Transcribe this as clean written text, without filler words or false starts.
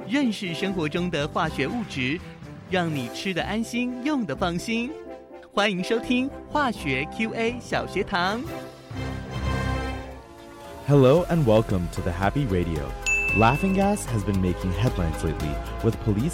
认识生活中的化学物质，让你吃得安心，用得放心。欢迎收听化学 QA 小学堂。 Hello and welcome to the Happy Radio. Laughing gas has been making headlines lately, with police